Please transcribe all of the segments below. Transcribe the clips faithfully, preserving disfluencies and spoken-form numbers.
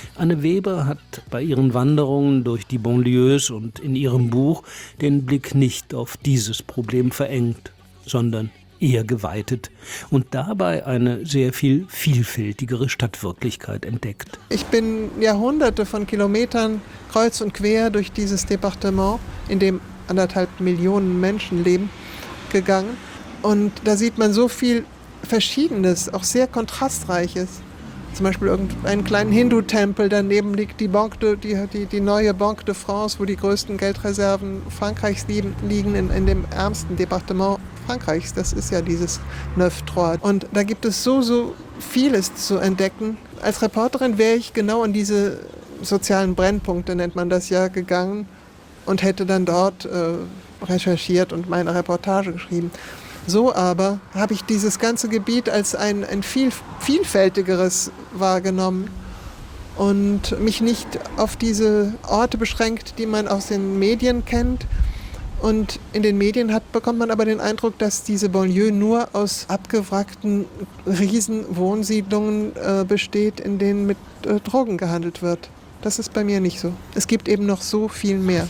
Anne Weber hat bei ihren Wanderungen durch die Banlieues und in ihrem Buch den Blick nicht auf dieses Problem verengt, sondern eher geweitet und dabei eine sehr viel vielfältigere Stadtwirklichkeit entdeckt. Ich bin Jahrhunderte von Kilometern kreuz und quer durch dieses Departement, in dem anderthalb Millionen Menschen leben, gegangen. Und da sieht man so viel Verschiedenes, auch sehr Kontrastreiches. Zum Beispiel irgendeinen kleinen Hindu-Tempel, daneben liegt die, Banque de, die, die, die neue Banque de France, wo die größten Geldreserven Frankreichs liegen, liegen in, in dem ärmsten Departement Frankreichs. Das ist ja dieses Neuf-Trois. Und da gibt es so, so vieles zu entdecken. Als Reporterin wäre ich genau an diese sozialen Brennpunkte, nennt man das ja, gegangen und hätte dann dort äh, recherchiert und meine Reportage geschrieben. So aber habe ich dieses ganze Gebiet als ein, ein viel vielfältigeres wahrgenommen und mich nicht auf diese Orte beschränkt, die man aus den Medien kennt. Und in den Medien hat, bekommt man aber den Eindruck, dass diese Banlieue nur aus abgewrackten Riesenwohnsiedlungen äh, besteht, in denen mit äh, Drogen gehandelt wird. Das ist bei mir nicht so. Es gibt eben noch so viel mehr.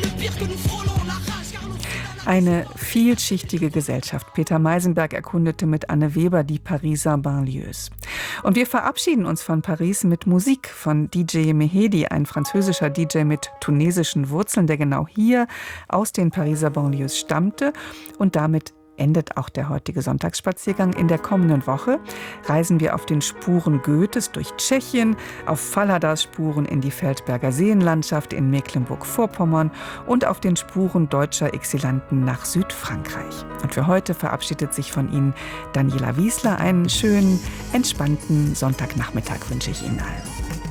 Eine vielschichtige Gesellschaft. Peter Meisenberg erkundete mit Anne Weber die Pariser Banlieues. Und wir verabschieden uns von Paris mit Musik von D J Mehedi, ein französischer D J mit tunesischen Wurzeln, der genau hier aus den Pariser Banlieues stammte. Und damit endet auch der heutige Sonntagsspaziergang. In der kommenden Woche reisen wir auf den Spuren Goethes durch Tschechien, auf Falladas Spuren in die Feldberger Seenlandschaft in Mecklenburg-Vorpommern und auf den Spuren deutscher Exilanten nach Südfrankreich. Und für heute verabschiedet sich von Ihnen Daniela Wiesler. Einen schönen, entspannten Sonntagnachmittag wünsche ich Ihnen allen.